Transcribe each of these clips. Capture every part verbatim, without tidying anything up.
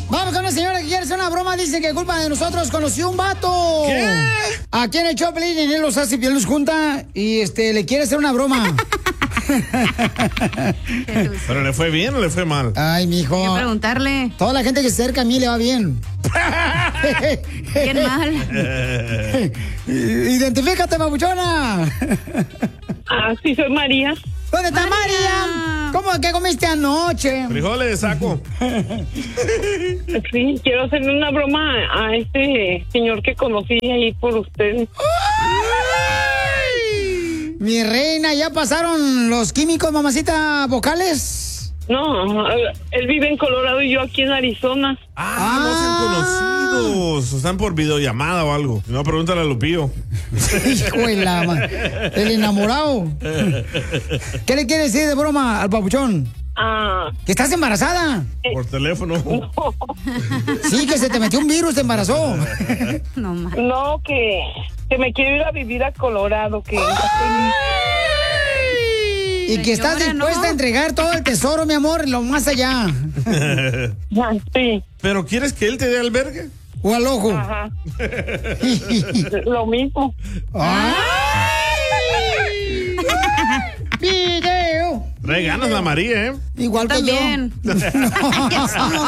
Vamos con una señora que quiere hacer una broma. Dice que culpa de nosotros conoció un vato. ¿Qué? Aquí en el Choplin, en él los hace y los junta y este le quiere hacer una broma. ¿Pero le fue bien o le fue mal? Ay, mijo. Hay que preguntarle. Toda la gente que se acerca a mí le va bien. Bien mal. Identifícate, babuchona. Ah, sí, soy María. ¿Dónde está María? María? ¿Cómo que comiste anoche? Frijoles de saco. Sí, quiero hacerle una broma a este señor que conocí ahí por ustedes. Mi reina, ¿ya pasaron los químicos, mamacita, vocales? No, él vive en Colorado y yo aquí en Arizona. Ah, Ah. no se han conocidos. Están por videollamada o algo. No, pregúntale a Lupillo. Hijo de la ma- el enamorado. ¿Qué le quiere decir de broma al papuchón? Ah, ¿Que estás embarazada? Por teléfono. Sí, que se te metió un virus, te embarazó. No más. no, que, que me quiero ir a vivir a Colorado, que Y que estás Señora, dispuesta no. a entregar todo el tesoro, mi amor, lo más allá. Ah, sí, ¿Pero quieres que él te dé albergue? O al ojo. ajá, lo mismo. ¡Ay! ¡Video! Trae ganas la María, ¿eh? Igual que También. yo. Ya somos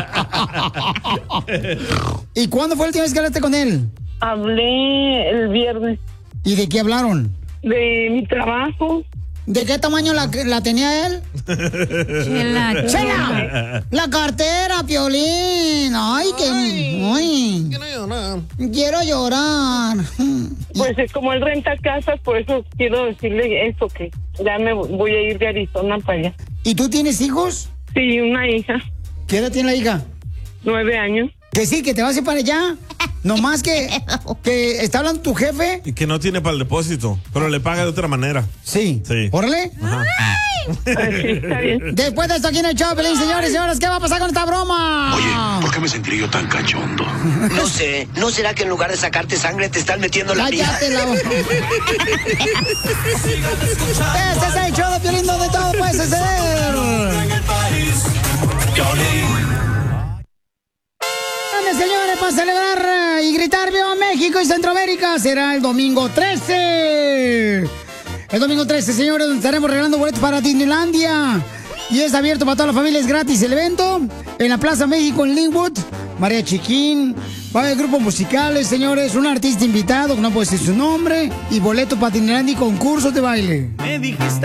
tres. ¿Y cuándo fue la última vez que hablaste con él? Hablé el viernes ¿Y de qué hablaron? de mi trabajo. ¿De qué tamaño la, la tenía él? Chela, chela. ¡Chela! La cartera, Piolín. Ay, que... Ay, quiero llorar. Pues es como él renta casas, por eso quiero decirle eso, que ya me voy a ir de Arizona para allá. ¿Y tú tienes hijos? Sí, una hija, ¿Qué edad tiene la hija? nueve años. Que sí, que te vas a ir para allá. Nomás que, que está hablando tu jefe. Y que no tiene para el depósito, pero le paga de otra manera. Sí. Sí. Órale. Ah, sí, está bien. Después de esto aquí en el show, Pelín, señores y señores, ¿qué va a pasar con esta broma? Oye, ¿por qué me sentiré yo tan cachondo? No sé, ¿no será que en lugar de sacarte sangre te están metiendo la mía? Cállate la boca. Este es el show de Piolín donde todo puede suceder. Señores, para celebrar eh, y gritar ¡Viva México y Centroamérica! Será el domingo trece. El domingo trece, señores, donde estaremos regalando boletos para Disneylandia. Y es abierto para toda la familia, es gratis el evento. En la Plaza México, en Linwood. María Chiquín. Va a haber grupos musicales, señores. Un artista invitado, que no puede decir su nombre. Y boletos para Disneylandia y concursos de baile. Me dijiste